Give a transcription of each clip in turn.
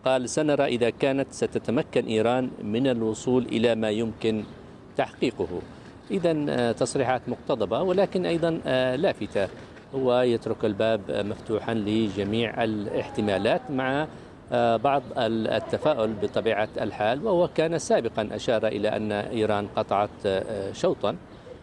قال: سنرى إذا كانت ستتمكن إيران من الوصول إلى ما يمكن تحقيقه. إذا تصريحات مقتضبة، ولكن أيضا لافتة. هو يترك الباب مفتوحا لجميع الاحتمالات، مع بعض التفاؤل بطبيعة الحال. وهو كان سابقا أشار إلى أن إيران قطعت شوطا،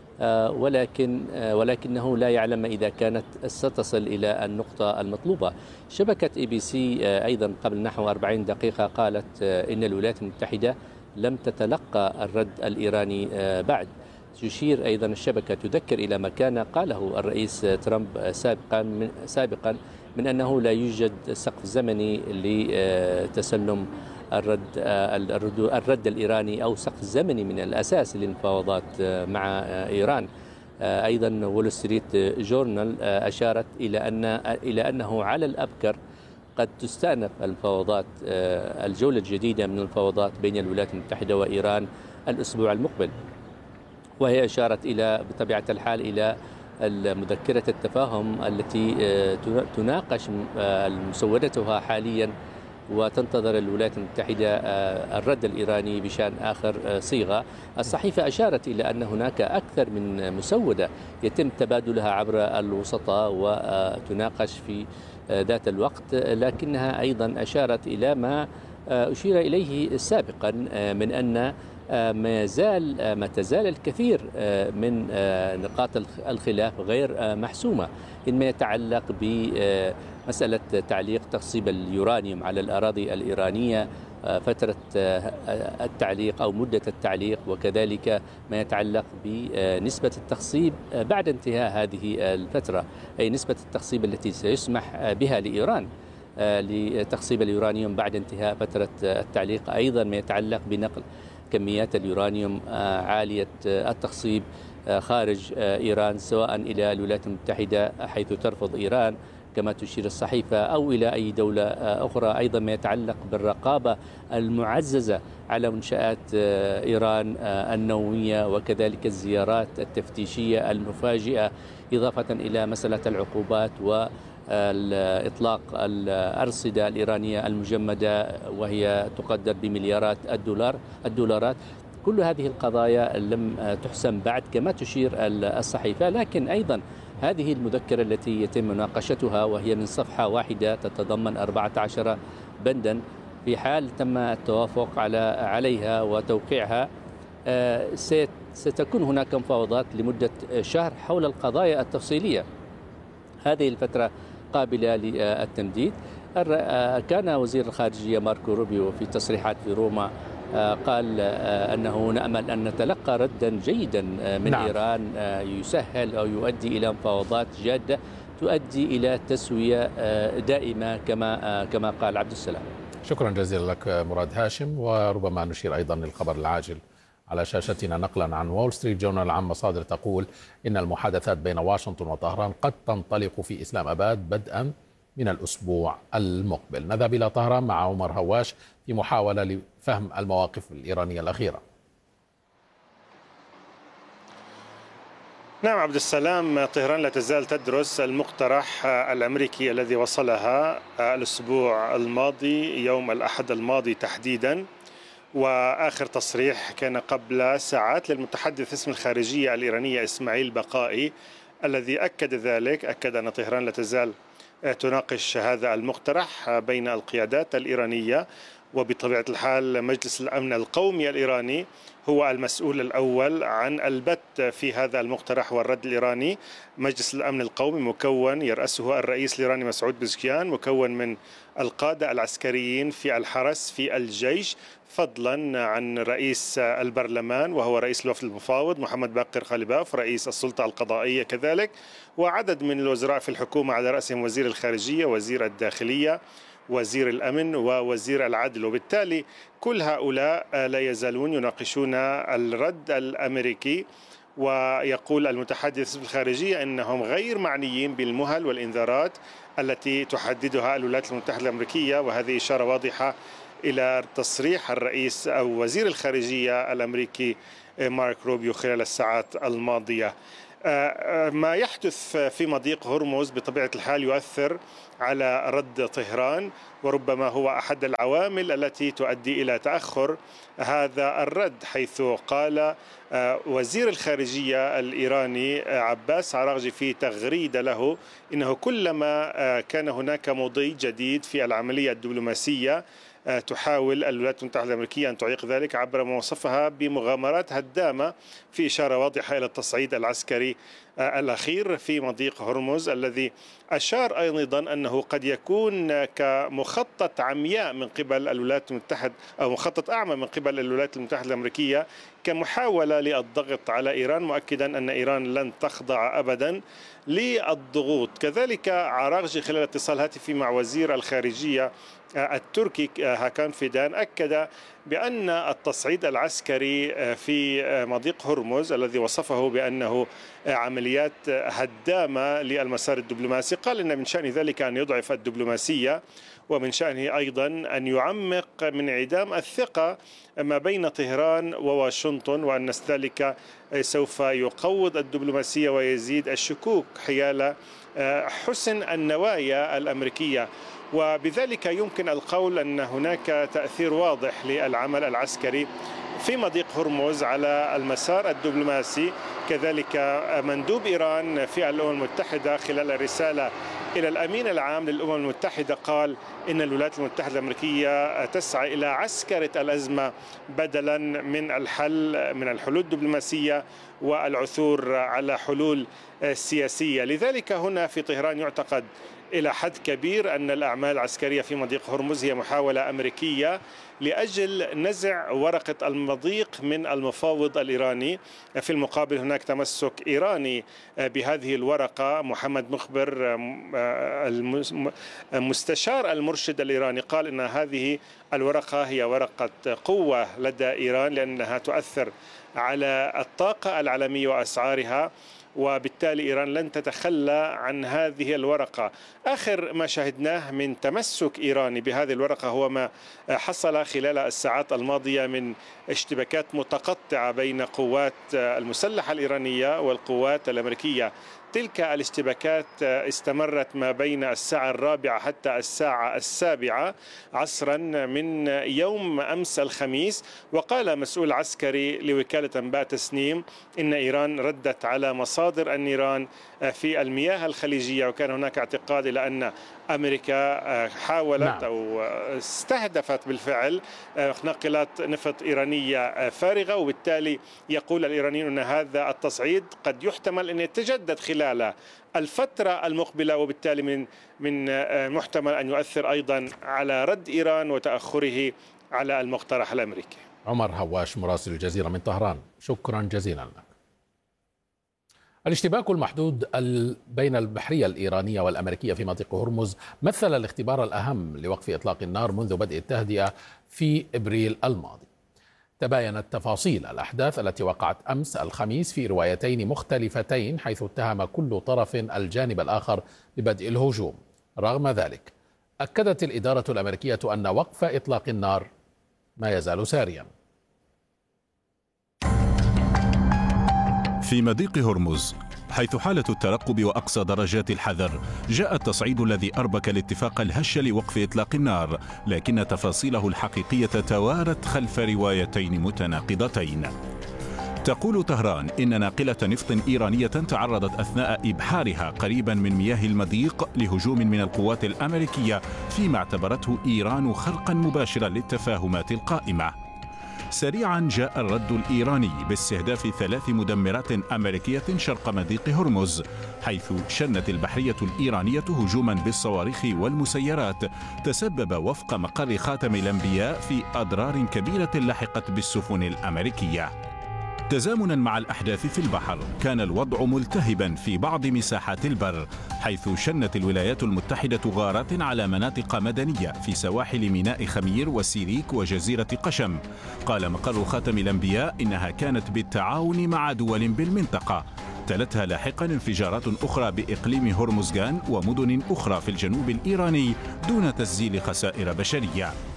ولكنه لا يعلم إذا كانت ستصل إلى النقطة المطلوبة. شبكة ABC أيضا قبل نحو 40 دقيقة قالت إن الولايات المتحدة لم تتلقى الرد الإيراني بعد. تشير أيضا الشبكة، تذكر إلى ما كان قاله الرئيس ترامب سابقا من أنه لا يوجد سقف زمني لتسلم الرد الإيراني، أو سقف زمني من الأساس للمفاوضات مع إيران. أيضا وول ستريت جورنال أشارت إلى أنه على الأبكر قد تستأنف المفاوضات، الجولة الجديدة من المفاوضات بين الولايات المتحدة وإيران الأسبوع المقبل. وهي أشارت بطبيعة الحال إلى مذكرة التفاهم التي تناقش مسودتها حاليا، وتنتظر الولايات المتحدة الرد الإيراني بشأن آخر صيغة. الصحيفة أشارت إلى أن هناك أكثر من مسودة يتم تبادلها عبر الوسطاء وتناقش في ذات الوقت، لكنها أيضا أشارت إلى ما أشير إليه سابقا من أن ما تزال الكثير من نقاط الخلاف غير محسومة، إنما يتعلق بمسألة تعليق تخصيب اليورانيوم على الأراضي الإيرانية، فترة التعليق أو مدة التعليق، وكذلك ما يتعلق بنسبة التخصيب بعد انتهاء هذه الفترة، أي نسبة التخصيب التي سيسمح بها لإيران لتخصيب اليورانيوم بعد انتهاء فترة التعليق. أيضا ما يتعلق بنقل كميات اليورانيوم عالية التخصيب خارج إيران، سواء إلى الولايات المتحدة حيث ترفض إيران كما تشير الصحيفة، أو إلى أي دولة أخرى. أيضا ما يتعلق بالرقابة المعززة على منشآت إيران النووية، وكذلك الزيارات التفتيشية المفاجئة، إضافة إلى مسألة العقوبات وإطلاق الأرصدة الإيرانية المجمدة وهي تقدر بمليارات الدولارات. كل هذه القضايا لم تحسم بعد كما تشير الصحيفة، لكن أيضا هذه المذكرة التي يتم مناقشتها وهي من صفحة واحدة تتضمن 14 بندا، في حال تم التوافق عليها وتوقيعها ستكون هناك مفاوضات لمدة شهر حول القضايا التفصيلية. هذه الفترة قابلة للتمديد. كان وزير الخارجية ماركو روبيو في تصريحات في روما قال أنه نأمل أن نتلقى ردا جيدا من إيران يسهل أو يؤدي إلى مفاوضات جادة تؤدي إلى تسوية دائمة كما قال عبد السلام. شكرا جزيلا لك مراد هاشم. وربما نشير أيضا للخبر العاجل على شاشتنا نقلا عن وول ستريت جورنال عن مصادر تقول إن المحادثات بين واشنطن وطهران قد تنطلق في إسلام أباد بدءا من الأسبوع المقبل. نذهب إلى طهران مع عمر هواش في محاولة لفهم المواقف الإيرانية الأخيرة. نعم عبد السلام، طهران لا تزال تدرس المقترح الأمريكي الذي وصلها الأسبوع الماضي يوم الأحد الماضي تحديدا، وآخر تصريح كان قبل ساعات للمتحدث اسم الخارجية الإيرانية إسماعيل بقائي، الذي أكد ذلك، أكد أن طهران لا تزال تناقش هذا المقترح بين القيادات الإيرانية، وبطبيعة الحال مجلس الأمن القومي الإيراني هو المسؤول الأول عن البت في هذا المقترح والرد الإيراني. مجلس الأمن القومي مكون يرأسه الرئيس الإيراني مسعود بزكيان، مكون من القادة العسكريين في الحرس في الجيش، فضلا عن رئيس البرلمان وهو رئيس الوفد المفاوض محمد باقر خالباف، رئيس السلطة القضائية كذلك، وعدد من الوزراء في الحكومة على رأسهم وزير الخارجية، وزير الداخلية، وزير الأمن، ووزير العدل. وبالتالي كل هؤلاء لا يزالون يناقشون الرد الأمريكي. ويقول المتحدث بالخارجية أنهم غير معنيين بالمهل والإنذارات التي تحددها الولايات المتحدة الأمريكية، وهذه إشارة واضحة إلى تصريح الرئيس أو وزير الخارجية الأمريكي مارك روبيو خلال الساعات الماضية. ما يحدث في مضيق هرمز بطبيعة الحال يؤثر على رد طهران، وربما هو أحد العوامل التي تؤدي إلى تأخر هذا الرد، حيث قال وزير الخارجية الإيراني عباس عراغجي في تغريدة له إنه كلما كان هناك مضي جديد في العملية الدبلوماسية تحاول الولايات المتحدة الأمريكية أن تعيق ذلك عبر ما وصفها بمغامرات هدامة، في إشارة واضحة إلى التصعيد العسكري الأخير في مضيق هرمز، الذي أشار أيضا أنه قد يكون كمخطط عمياء من قبل الولايات المتحدة أو مخطط أعمى من قبل الولايات المتحدة الأمريكية كمحاولة للضغط على إيران، مؤكدا أن إيران لن تخضع أبدا للضغوط. كذلك عراغجي خلال اتصال هاتفي مع وزير الخارجية التركي هاكان فيدان أكد بأن التصعيد العسكري في مضيق هرمز الذي وصفه بأنه عمليات هدامة للمسار الدبلوماسي، قال إن من شأن ذلك أن يضعف الدبلوماسية، ومن شأنه أيضا أن يعمق من انعدام الثقة ما بين طهران وواشنطن، وأن ذلك سوف يقوض الدبلوماسية ويزيد الشكوك حيال حسن النوايا الأمريكية. وبذلك يمكن القول أن هناك تأثير واضح للعمل العسكري في مضيق هرمز على المسار الدبلوماسي. كذلك مندوب إيران في الأمم المتحدة خلال رسالة إلى الأمين العام للأمم المتحدة قال إن الولايات المتحدة الأمريكية تسعى إلى عسكرة الأزمة بدلا من الحلول الدبلوماسية والعثور على حلول سياسية. لذلك هنا في طهران يعتقد إلى حد كبير أن الأعمال العسكرية في مضيق هرمز هي محاولة أمريكية لأجل نزع ورقة المضيق من المفاوض الإيراني. في المقابل هناك تمسك إيراني بهذه الورقة. محمد مخبر المستشار المرشد الإيراني قال إن هذه الورقة هي ورقة قوة لدى إيران لأنها تؤثر على الطاقة العالمية وأسعارها، وبالتالي إيران لن تتخلى عن هذه الورقة. آخر ما شاهدناه من تمسك إيراني بهذه الورقة هو ما حصل خلال الساعات الماضية من اشتباكات متقطعة بين قوات المسلحة الإيرانية والقوات الأمريكية. تلك الاشتباكات استمرت ما بين الساعة 4 حتى الساعة 7 عصرا من يوم أمس الخميس. وقال مسؤول عسكري لوكالة أنباء تسنيم إن إيران ردت على مصادر النيران في المياه الخليجية، وكان هناك اعتقاد إلى أن أمريكا حاولت أو استهدفت بالفعل ناقلات نفط إيرانية فارغة، وبالتالي يقول الإيرانيون أن هذا التصعيد قد يحتمل أن يتجدد خلال الفترة المقبلة، وبالتالي من محتمل أن يؤثر أيضا على رد إيران وتأخره على المقترح الأمريكي. عمر هواش مراسل الجزيرة من طهران، شكرا جزيلا لك. الاشتباك المحدود بين البحرية الإيرانية والأمريكية في مضيق هرمز مثل الاختبار الأهم لوقف إطلاق النار منذ بدء التهدئة في إبريل الماضي. تباينت تفاصيل الأحداث التي وقعت أمس الخميس في روايتين مختلفتين، حيث اتهم كل طرف الجانب الآخر ببدء الهجوم. رغم ذلك أكدت الإدارة الأمريكية أن وقف إطلاق النار ما يزال ساريا. في مضيق هرمز حيث حالة الترقب وأقصى درجات الحذر، جاء التصعيد الذي أربك الاتفاق الهش لوقف إطلاق النار، لكن تفاصيله الحقيقية توارت خلف روايتين متناقضتين. تقول طهران إن ناقلة نفط إيرانية تعرضت أثناء إبحارها قريبا من مياه المضيق لهجوم من القوات الأمريكية، فيما اعتبرته إيران خرقا مباشرا للتفاهمات القائمة. سريعا جاء الرد الإيراني باستهداف 3 مدمرات أمريكية شرق مضيق هرمز، حيث شنت البحرية الإيرانية هجوما بالصواريخ والمسيرات تسبب وفق مقر خاتم الأنبياء في أضرار كبيرة لحقت بالسفن الأمريكية. تزامنا مع الأحداث في البحر، كان الوضع ملتهبا في بعض مساحات البر، حيث شنت الولايات المتحدة غارات على مناطق مدنية في سواحل ميناء خمير وسيريك وجزيرة قشم. قال مقر خاتم الأنبياء إنها كانت بالتعاون مع دول بالمنطقة. تلتها لاحقا انفجارات أخرى بإقليم هرمزغان ومدن أخرى في الجنوب الإيراني دون تسجيل خسائر بشرية.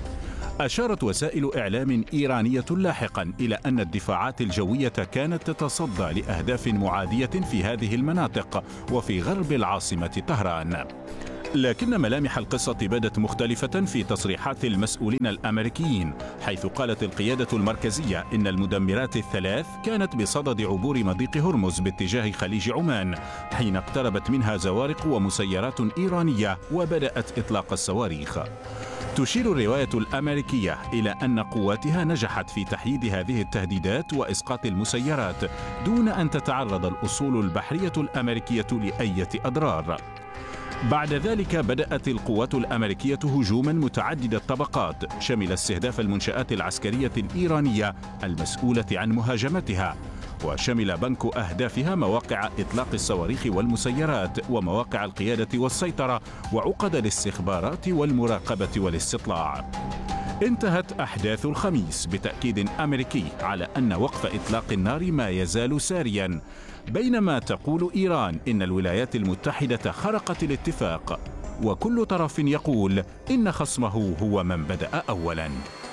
أشارت وسائل إعلام إيرانية لاحقا إلى أن الدفاعات الجوية كانت تتصدى لأهداف معادية في هذه المناطق وفي غرب العاصمة طهران. لكن ملامح القصة بدت مختلفة في تصريحات المسؤولين الأمريكيين، حيث قالت القيادة المركزية إن المدمرات الثلاث كانت بصدد عبور مضيق هرمز باتجاه خليج عمان، حين اقتربت منها زوارق ومسيرات إيرانية وبدأت إطلاق الصواريخ. تشير الرواية الأمريكية إلى أن قواتها نجحت في تحييد هذه التهديدات وإسقاط المسيرات دون أن تتعرض الأسطول البحرية الأمريكية لأي أضرار. بعد ذلك بدأت القوات الأمريكية هجوما متعدد الطبقات شمل استهداف المنشآت العسكرية الإيرانية المسؤولة عن مهاجمتها، وشمل بنك أهدافها مواقع إطلاق الصواريخ والمسيرات ومواقع القيادة والسيطرة وعقد الاستخبارات والمراقبة والاستطلاع. انتهت أحداث الخميس بتأكيد أمريكي على أن وقف إطلاق النار ما يزال ساريا، بينما تقول إيران إن الولايات المتحدة خرقت الاتفاق، وكل طرف يقول إن خصمه هو من بدأ أولا.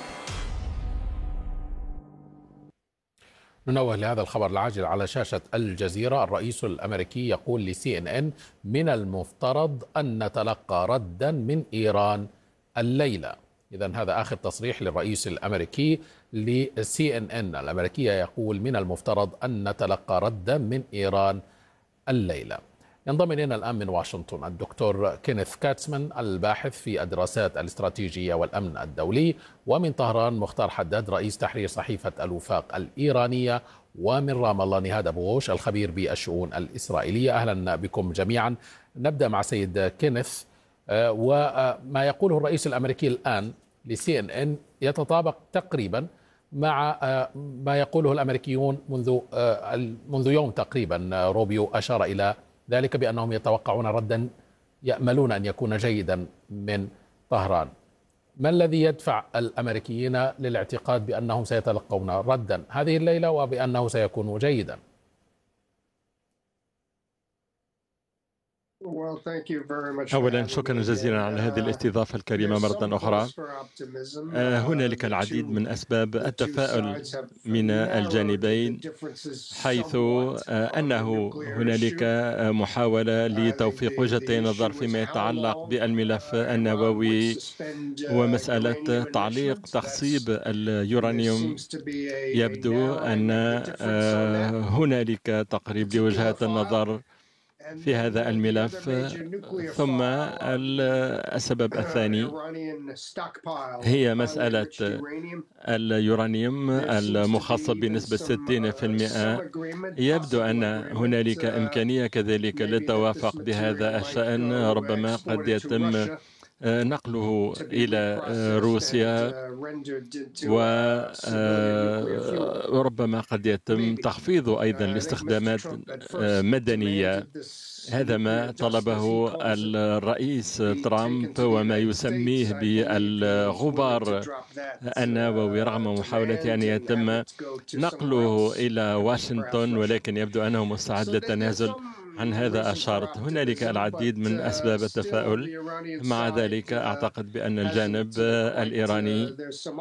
ننوه لهذا الخبر العاجل على شاشة الجزيرة. الرئيس الأمريكي يقول لسي إن إن من المفترض أن نتلقى ردا من إيران الليلة. إذن هذا آخر تصريح للرئيس الأمريكي لسي إن إن الأمريكية، يقول من المفترض أن نتلقى ردا من إيران الليلة. ينضم إلينا الآن من واشنطن الدكتور كينيث كاتسمان الباحث في الدراسات الاستراتيجية والأمن الدولي، ومن طهران مختار حداد رئيس تحرير صحيفة الوفاق الإيرانية، ومن رام الله نهاد أبو غوش الخبير بالشؤون الإسرائيلية. أهلا بكم جميعا. نبدأ مع سيد كينيث، وما يقوله الرئيس الأمريكي الآن لسي إن إن يتطابق تقريبا مع ما يقوله الأمريكيون منذ يوم تقريبا. روبيو أشار إلى ذلك بأنهم يتوقعون ردا يأملون أن يكون جيدا من طهران. ما الذي يدفع الأمريكيين للاعتقاد بأنهم سيتلقون ردا هذه الليلة وبأنه سيكون جيدا؟ أولا شكرا جزيلا على هذه الاستضافة الكريمة مرة أخرى. هنالك العديد من أسباب التفاؤل من الجانبين، حيث أنه هنالك محاولة لتوفيق وجهتي نظر فيما يتعلق بالملف النووي ومسألة تعليق تخصيب اليورانيوم. يبدو أن هنالك تقريب لوجهات النظر في هذا الملف. ثم السبب الثاني هي مسألة اليورانيوم المخصب بنسبة 60%. يبدو أن هنالك إمكانية كذلك للتوافق بهذا الشأن، ربما قد يتم نقله إلى روسيا، وربما قد يتم تخفيضه أيضا لاستخدامات مدنية. هذا ما طلبه الرئيس ترامب وما يسميه بالغبار النووي، رغم محاولة أن يتم نقله إلى واشنطن، ولكن يبدو أنه مستعد للتنازل عن هذا الشرط. هنالك العديد من أسباب التفاؤل. مع ذلك أعتقد بأن الجانب الإيراني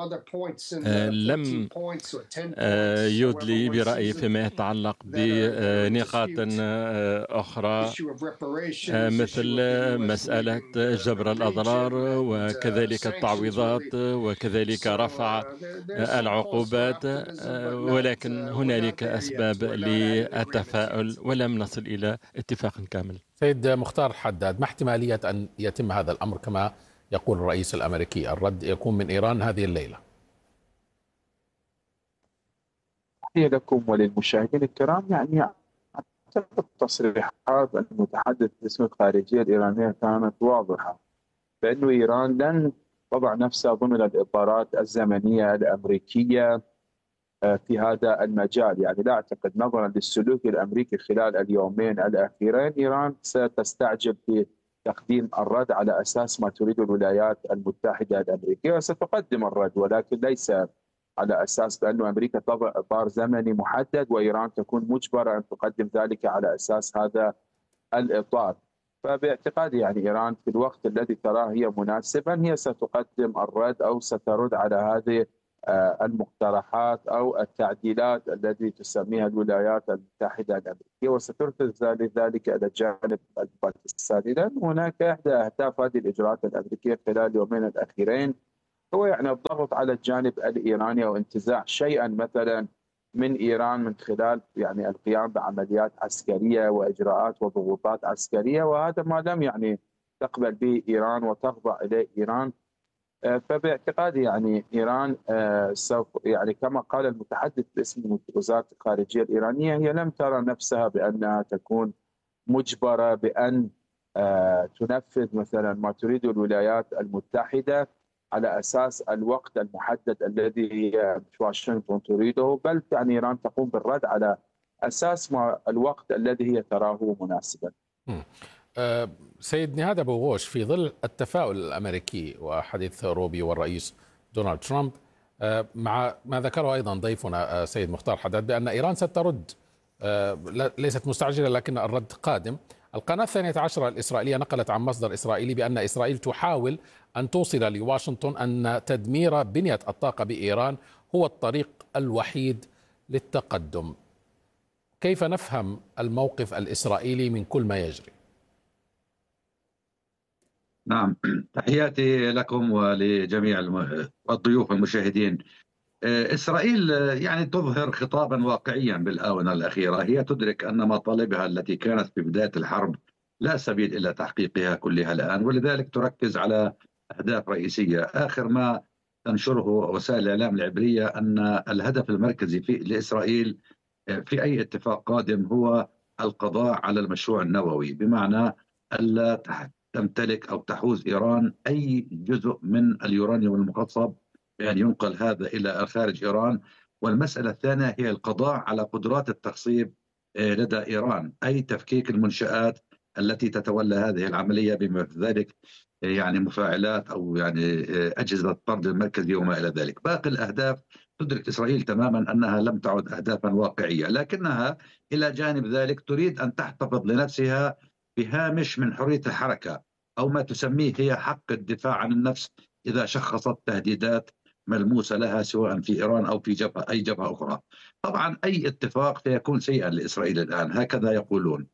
لم يدلي برأي فيما يتعلق بنقاط أخرى، مثل مسألة جبر الأضرار وكذلك التعويضات وكذلك رفع العقوبات، ولكن هنالك أسباب للتفاؤل ولم نصل إلى اتفاق كامل. سيد مختار حداد، ما احتمالية أن يتم هذا الأمر كما يقول الرئيس الأمريكي، الرد يكون من إيران هذه الليلة؟ تحية لكم وللمشاهدين الكرام. يعني أعتقد تصريحات المتحدث باسم الخارجية الإيرانية كانت واضحة، بأن إيران لن تضع نفسها ضمن الإطارات الزمنية الأمريكية في هذا المجال. يعني لا أعتقد نظرا للسلوك الأمريكي خلال اليومين الأخيرين إيران ستستعجل في تقديم الرد على أساس ما تريد الولايات المتحدة الأمريكية، وستقدم الرد، ولكن ليس على أساس بأن أمريكا تضع إطار زمني محدد وإيران تكون مجبرة أن تقدم ذلك على أساس هذا الإطار. فباعتقادي يعني إيران في الوقت الذي تراه هي مناسبا هي ستقدم الرد أو سترد على هذه المقترحات أو التعديلات التي تسميها الولايات المتحدة الأمريكية، وستركز ذلك إلى الجانب الباكستاني، لأن هناك إحدى أهداف هذه الإجراءات الأمريكية خلال اليومين الأخيرين هو يعني الضغط على الجانب الإيراني أو انتزاع شيئا مثلا من إيران من خلال يعني القيام بعمليات عسكرية وإجراءات وضغوطات عسكرية، وهذا ما لم يعني تقبل به إيران وتخضع إليه إيران. فباعتقادي يعني إيران سوف يعني كما قال المتحدث باسم وزارة الخارجية الإيرانية هي لم ترى نفسها بأنها تكون مجبرة بأن تنفذ مثلا ما تريد الولايات المتحدة على أساس الوقت المحدد الذي هي واشنطن تريده، بل يعني إيران تقوم بالرد على أساس ما الوقت الذي هي تراه مناسبا. سيد نهاد أبو غوش، في ظل التفاؤل الأمريكي وحديث روبيو والرئيس دونالد ترامب مع ما ذكره أيضا ضيفنا سيد مختار حداد بأن إيران سترد، ليست مستعجلة لكن الرد قادم. القناة 12 الإسرائيلية نقلت عن مصدر إسرائيلي بأن إسرائيل تحاول أن توصل لواشنطن أن تدمير بنية الطاقة بإيران هو الطريق الوحيد للتقدم. كيف نفهم الموقف الإسرائيلي من كل ما يجري؟ نعم، تحياتي لكم ولجميع الضيوف والمشاهدين. إسرائيل يعني تظهر خطابا واقعيا بالآونة الأخيرة. هي تدرك أن مطالبها التي كانت في بداية الحرب لا سبيل إلى تحقيقها كلها الآن، ولذلك تركز على أهداف رئيسية. آخر ما تنشره وسائل الإعلام العبرية أن الهدف المركزي لإسرائيل في أي اتفاق قادم هو القضاء على المشروع النووي، بمعنى ألا تمتلك أو تحوز إيران أي جزء من اليورانيوم المقصب، يعني ينقل هذا إلى خارج إيران. والمسألة الثانية هي القضاء على قدرات التخصيب لدى إيران، أي تفكيك المنشآت التي تتولى هذه العملية، بما في ذلك يعني مفاعلات أو يعني أجهزة الطرد المركزي وما إلى ذلك. باقي الأهداف تدرك إسرائيل تماما أنها لم تعد أهدافا واقعية، لكنها إلى جانب ذلك تريد أن تحتفظ لنفسها بهامش من حرية الحركة، أو ما تسميه هي حق الدفاع عن النفس إذا شخصت تهديدات ملموسة لها سواء في إيران أو في أي جبهة أخرى. طبعا أي اتفاق سيكون سيئا لإسرائيل الآن، هكذا يقولون،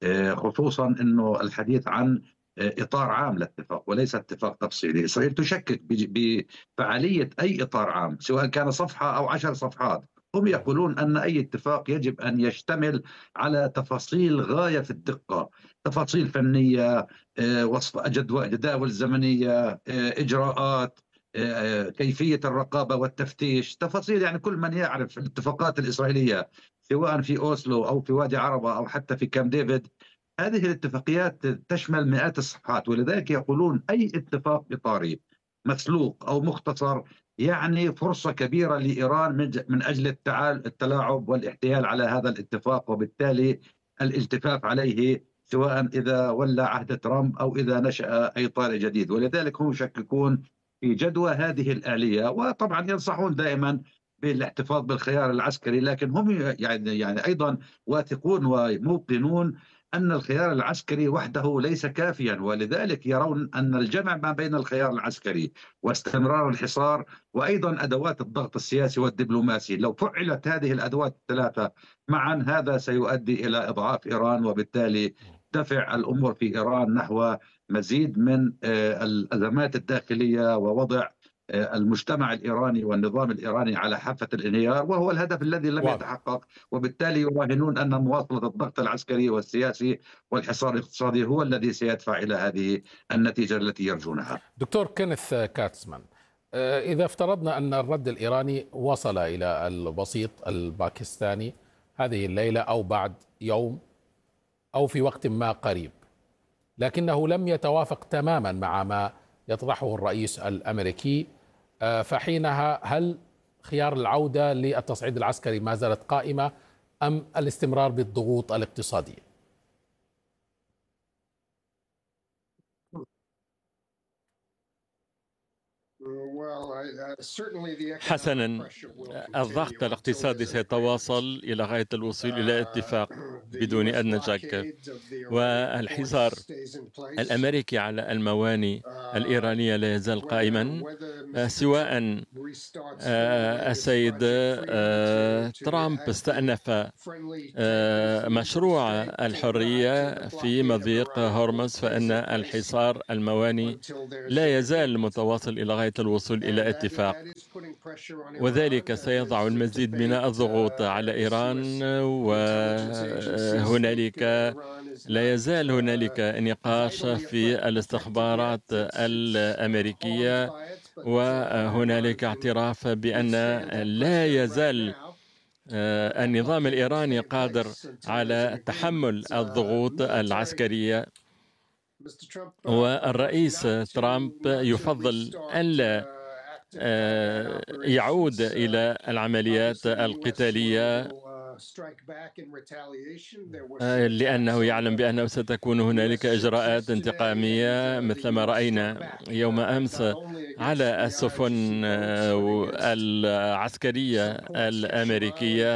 خصوصا أنه الحديث عن إطار عام للاتفاق وليس اتفاق تفصيلي. إسرائيل تشكك بفعالية أي إطار عام سواء كان صفحة أو 10 صفحات. هم يقولون أن أي اتفاق يجب أن يشتمل على تفاصيل غاية في الدقة، تفاصيل فنية، وصف جداول زمنية، إجراءات، كيفية الرقابة والتفتيش، تفاصيل يعني كل من يعرف الاتفاقات الإسرائيلية سواء في أوسلو أو في وادي عربة أو حتى في كامب ديفيد. هذه الاتفاقيات تشمل مئات الصفحات، ولذلك يقولون أي اتفاق إطاري مسلوق أو مختصر يعني فرصة كبيرة لإيران من أجل التلاعب والاحتيال على هذا الاتفاق، وبالتالي الالتفاف عليه سواء إذا ولى عهد ترامب أو إذا نشأ أي طارئ جديد. ولذلك هم يشككون في جدوى هذه الآلية، وطبعا ينصحون دائما بالاحتفاظ بالخيار العسكري، لكن هم يعني أيضا واثقون وموقنون أن الخيار العسكري وحده ليس كافيا، ولذلك يرون أن الجمع ما بين الخيار العسكري واستمرار الحصار وأيضا أدوات الضغط السياسي والدبلوماسي، لو فعلت هذه الأدوات الثلاثة معا هذا سيؤدي إلى إضعاف إيران، وبالتالي دفع الأمور في إيران نحو مزيد من الأزمات الداخلية ووضع المجتمع الإيراني والنظام الإيراني على حافة الانهيار، وهو الهدف الذي لم يتحقق. وبالتالي يراهنون أن مواصلة الضغط العسكري والسياسي والحصار الاقتصادي هو الذي سيدفع إلى هذه النتيجة التي يرجونها. دكتور كينيث كاتسمان، إذا افترضنا أن الرد الإيراني وصل إلى الوسيط الباكستاني هذه الليلة أو بعد يوم أو في وقت ما قريب، لكنه لم يتوافق تماما مع ما يطرحه الرئيس الأمريكي، فحينها هل خيار العودة للتصعيد العسكري ما زالت قائمة أم الاستمرار بالضغوط الاقتصادية؟ حسنا، الضغط الاقتصادي سيتواصل إلى غاية الوصول إلى اتفاق بدون أدنى شك، والحصار الأمريكي على الموانئ الإيرانية لا يزال قائما، سواء السيد ترامب استأنف مشروع الحرية في مضيق هرمز، فإن الحصار الموانئ لا يزال متواصل إلى غاية الوصول إلى اتفاق، وذلك سيضع المزيد من الضغوط على إيران. وهنالك لا يزال هنالك نقاش في الاستخبارات الأمريكية، وهنالك اعتراف بأن لا يزال النظام الإيراني قادر على تحمل الضغوط العسكرية، والرئيس ترامب يفضل ألا يعود إلى العمليات القتالية لأنه يعلم بأنه ستكون هنالك إجراءات انتقامية مثل ما رأينا يوم أمس على السفن العسكرية الأمريكية،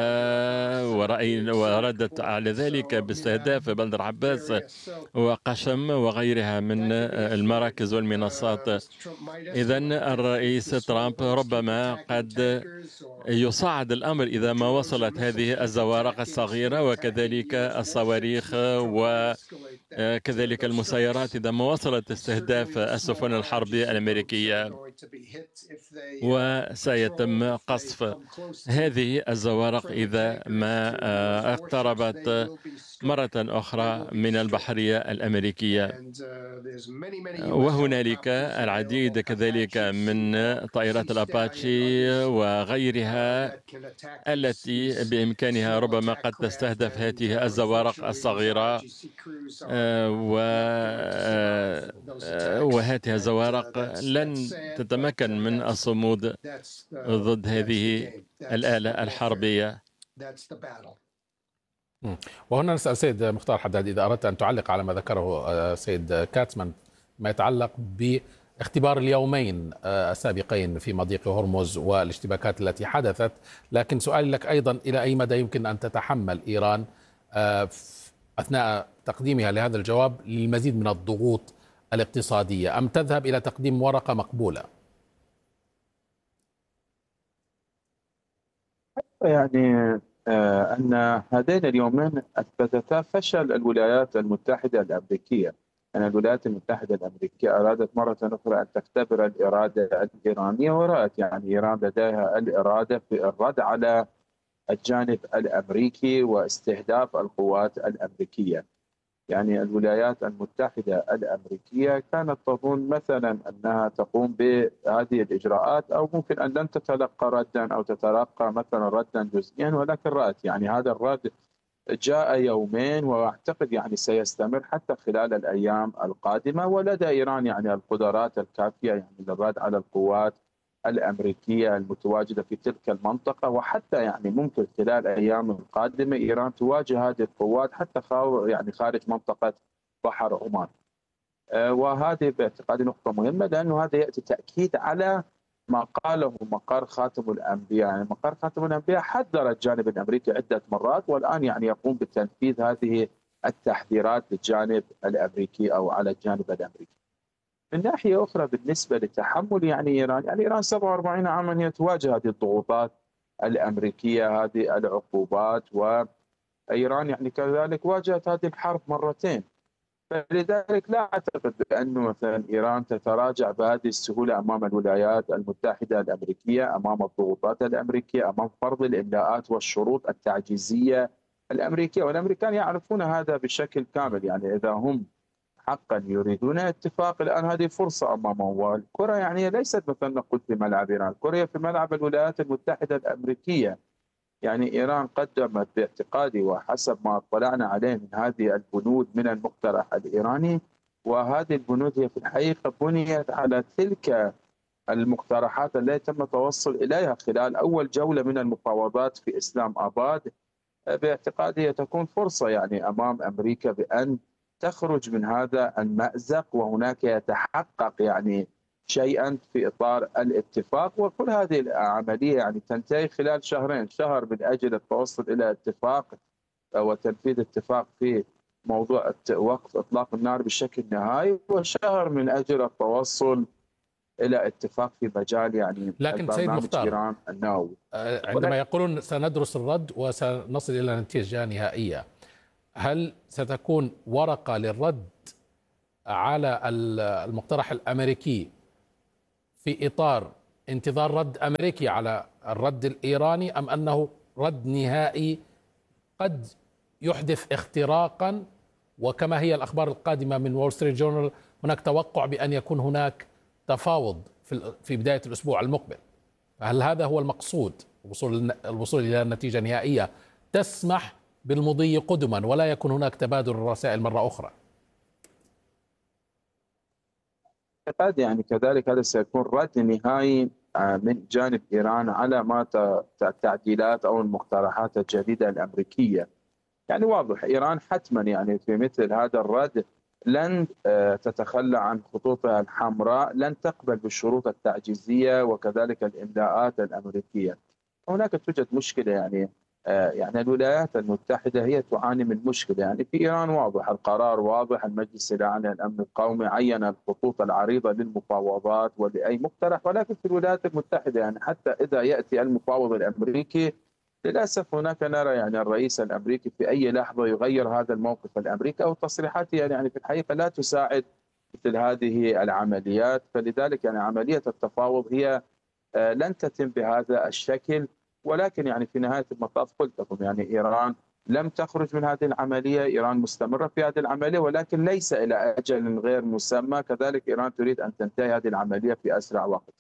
وردت على ذلك باستهداف بندر عباس وقشم وغيرها من المراكز والمنصات. إذن الرئيس ترامب ربما قد يصعد الأمر إذا ما وصلت هذه الزوارق الصغيرة، وكذلك الصواريخ وكذلك المسيرات إذا ما وصلت استهداف السفن الحربية الأمريكية، وسيتم قصف هذه الزوارق إذا ما اقتربت مرة أخرى من البحرية الأمريكية. وهنالك العديد كذلك من طائرات الأباتشي وغيرها التي بإمكانها ربما قد تستهدف هذه الزوارق الصغيرة، وهذه الزوارق لن تتمكن من الصمود ضد هذه الآلة الحربية. وهنا نسأل سيد مختار حداد إذا أردت أن تعلق على ما ذكره سيد كاتسمان ما يتعلق باختبار اليومين السابقين في مضيق هرمز والاشتباكات التي حدثت، لكن سؤالي لك أيضا إلى أي مدى يمكن أن تتحمل إيران أثناء تقديمها لهذا الجواب للمزيد من الضغوط الاقتصادية، أم تذهب إلى تقديم ورقة مقبولة؟ يعني أن هذين اليومين أثبتتا فشل الولايات المتحدة الأمريكية. أن الولايات المتحدة الأمريكية أرادت مرة أخرى أن تختبر الإرادة الإيرانية، ورأت يعني إيران لديها الإرادة في الرد على الجانب الأمريكي واستهداف القوات الأمريكية. يعني الولايات المتحدة الأمريكية كانت تظن مثلا أنها تقوم بهذه الإجراءات أو ممكن أن لن تتلقى ردا أو تتلقى مثلا ردا جزئيا، ولكن رأت يعني هذا الرد جاء يومين، واعتقد يعني سيستمر حتى خلال الأيام القادمة. ولدى إيران يعني القدرات الكافية يعني للرد على القوات الأمريكية المتواجدة في تلك المنطقة، وحتى يعني ممكن خلال الأيام القادمة إيران تواجه هذه القوات حتى يعني خارج منطقة بحر عمان. وهذه باعتقادي نقطة مهمة، لأنه هذا يأتي تأكيد على ما قاله مقر خاتم الأنبياء. يعني مقر خاتم الأنبياء حذر الجانب الأمريكي عدة مرات، والآن يعني يقوم بتنفيذ هذه التحذيرات للجانب الأمريكي أو على الجانب الأمريكي. من ناحية أخرى بالنسبة لتحمل يعني إيران 47 عاما هي تواجه هذه الضغوطات الأمريكية، هذه العقوبات، وإيران يعني كذلك واجهت هذه الحرب مرتين. فلذلك لا أعتقد بأنه مثلا إيران تتراجع بهذه السهولة أمام الولايات المتحدة الأمريكية، أمام الضغوطات الأمريكية، أمام فرض الإملاءات والشروط التعجيزية الأمريكية. والأمريكان يعرفون هذا بشكل كامل. يعني إذا هم حقا يريدون اتفاق الآن هذه فرصة أمامهم. والكرة يعني ليست مثلا نقول في ملعب إيران، الكرة في ملعب الولايات المتحدة الأمريكية. يعني إيران قدمت باعتقادي وحسب ما اطلعنا عليه من هذه البنود من المقترح الإيراني، وهذه البنود هي في الحقيقة بنيت على تلك المقترحات التي تم التوصل إليها خلال أول جولة من المفاوضات في إسلام آباد. باعتقادي تكون فرصة يعني أمام أمريكا بأن تخرج من هذا المأزق، وهناك يتحقق يعني شيئا في إطار الاتفاق، وكل هذه العملية يعني تنتهي خلال شهرين، شهر من أجل التوصل إلى اتفاق وتنفيذ اتفاق في موضوع وقف إطلاق النار بشكل نهائي، وشهر من أجل التوصل إلى اتفاق في مجال يعني لكن سيد مختار، إيران النووي. عندما يقولون سندرس الرد وسنصل إلى نتيجة نهائية، هل ستكون ورقة للرد على المقترح الأمريكي في إطار انتظار رد أمريكي على الرد الإيراني، أم أنه رد نهائي قد يحدث اختراقا؟ وكما هي الأخبار القادمة من وول ستريت جورنال، هناك توقع بأن يكون هناك تفاوض في بداية الأسبوع المقبل. هل هذا هو المقصود، الوصول إلى نتيجة نهائية تسمح بالمضي قدما ولا يكون هناك تبادل الرسائل مرة أخرى؟ اعتقد يعني كذلك هذا سيكون رد نهائي من جانب إيران على ما التعديلات أو المقترحات الجديدة الأمريكية. يعني واضح إيران حتما يعني في مثل هذا الرد لن تتخلى عن خطوطها الحمراء، لن تقبل بالشروط التعجيزية وكذلك الإملاءات الأمريكية. هناك توجد مشكلة يعني الولايات المتحدة هي تعاني من مشكلة. يعني في إيران واضح القرار، واضح المجلس الأعلى للأمن القومي عين الخطوط العريضة للمفاوضات ولأي مقترح، ولكن في الولايات المتحدة يعني حتى إذا يأتي المفاوض الأمريكي للأسف هناك نرى يعني الرئيس الأمريكي في أي لحظة يغير هذا الموقف الأمريكي، أو تصريحاته يعني في الحقيقة لا تساعد مثل هذه العمليات. فلذلك يعني عملية التفاوض هي لن تتم بهذا الشكل. ولكن يعني في نهاية المطاف قلت لكم يعني إيران لم تخرج من هذه العملية، إيران مستمرة في هذه العملية ولكن ليس إلى أجل غير مسمى. كذلك إيران تريد أن تنتهي هذه العملية في أسرع وقت.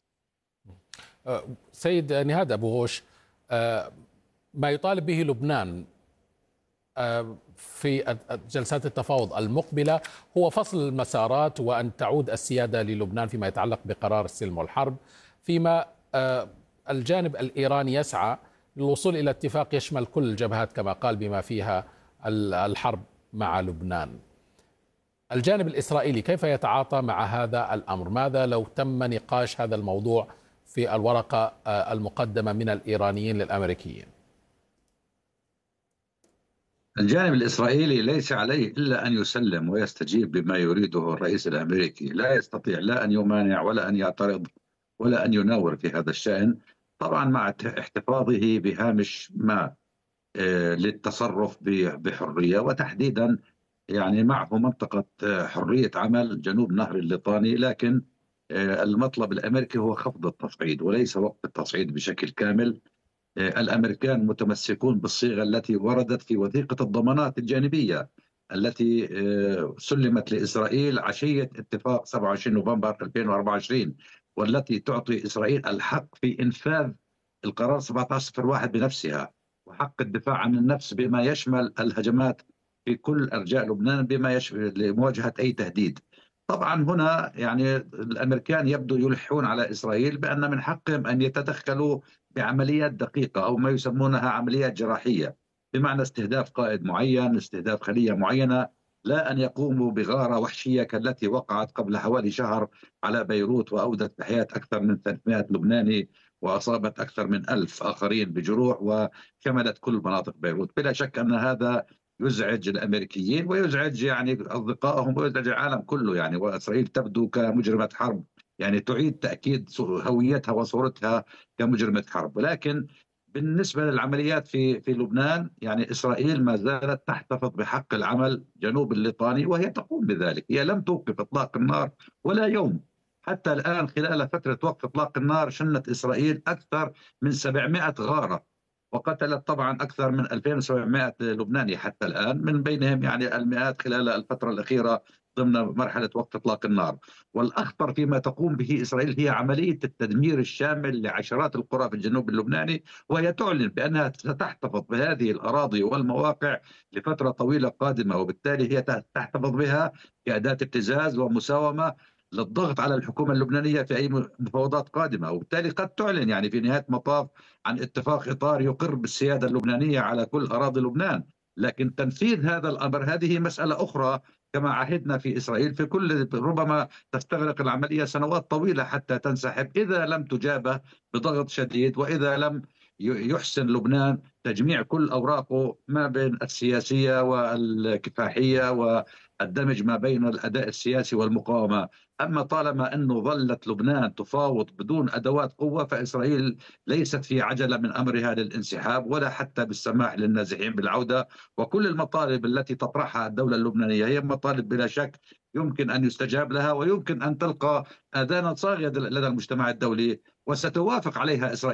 سيد نهاد أبو غوش، ما يطالب به لبنان في جلسات التفاوض المقبلة هو فصل المسارات وأن تعود السيادة للبنان فيما يتعلق بقرار السلم والحرب، فيما الجانب الإيراني يسعى للوصول إلى اتفاق يشمل كل الجبهات كما قال بما فيها الحرب مع لبنان. الجانب الإسرائيلي كيف يتعاطى مع هذا الأمر؟ ماذا لو تم نقاش هذا الموضوع في الورقة المقدمة من الإيرانيين للأمريكيين؟ الجانب الإسرائيلي ليس عليه إلا أن يسلم ويستجيب بما يريده الرئيس الأمريكي، لا يستطيع لا أن يمانع ولا أن يعترض ولا أن يناور في هذا الشأن، طبعا مع احتفاظه بهامش ما للتصرف بحرية، وتحديدا يعني معه منطقة حرية عمل جنوب نهر الليطاني. لكن المطلب الأمريكي هو خفض التصعيد وليس وقف التصعيد بشكل كامل. الأمريكان متمسكون بالصيغة التي وردت في وثيقة الضمانات الجانبية التي سلمت لإسرائيل عشية اتفاق 27 نوفمبر 2024، والتي تعطي إسرائيل الحق في إنفاذ القرار 1701 بنفسها، وحق الدفاع عن النفس بما يشمل الهجمات في كل أرجاء لبنان بما يشمل لمواجهة أي تهديد. طبعا هنا يعني الأمريكان يبدو يلحون على إسرائيل بأن من حقهم أن يتدخلوا بعمليات دقيقة أو ما يسمونها عمليات جراحية، بمعنى استهداف قائد معين، استهداف خلية معينة، لا أن يقوموا بغارة وحشية كالتي وقعت قبل حوالي شهر على بيروت وأودت بحياة أكثر من 300 لبناني وأصابت أكثر من 1000 آخرين بجروح وشملت كل مناطق بيروت. بلا شك أن هذا يزعج الأمريكيين ويزعج يعني أصدقائهم ويزعج العالم كله يعني. وإسرائيل تبدو كمجرمة حرب، يعني تعيد تأكيد هويتها وصورتها كمجرمة حرب. لكن بالنسبة للعمليات في لبنان يعني إسرائيل ما زالت تحتفظ بحق العمل جنوب الليطاني وهي تقوم بذلك. هي لم توقف إطلاق النار ولا يوم حتى الآن. خلال فترة وقف إطلاق النار شنت إسرائيل أكثر من 700 غارة وقتلت طبعا أكثر من 2700 لبناني حتى الآن، من بينهم يعني المئات خلال الفترة الأخيرة ضمن مرحلة وقف إطلاق النار. والأخطر فيما تقوم به إسرائيل هي عملية التدمير الشامل لعشرات القرى في الجنوب اللبناني، وهي تعلن بأنها ستحتفظ بهذه الأراضي والمواقع لفترة طويلة قادمة، وبالتالي هي تحتفظ بها كأداة ابتزاز ومساومة للضغط على الحكومة اللبنانية في أي مفاوضات قادمة. وبالتالي قد تعلن يعني في نهاية المطاف عن اتفاق إطار يقر بالسيادة اللبنانية على كل أراضي لبنان. لكن تنفيذ هذا الأمر هذه مسألة أخرى كما عهدنا في إسرائيل في كل، ربما تستغرق العملية سنوات طويلة حتى تنسحب إذا لم تجابه بضغط شديد، وإذا لم يحسن لبنان تجميع كل أوراقه ما بين السياسية والكفاحية والدمج ما بين الأداء السياسي والمقاومة. أما طالما أنه ظلت لبنان تفاوض بدون أدوات قوة، فإسرائيل ليست في عجلة من أمرها للانسحاب ولا حتى بالسماح للنازحين بالعودة. وكل المطالب التي تطرحها الدولة اللبنانية هي مطالب بلا شك يمكن أن يستجاب لها، ويمكن أن تلقى آذانا صاغية لدى المجتمع الدولي، وستوافق عليها إسرائيل.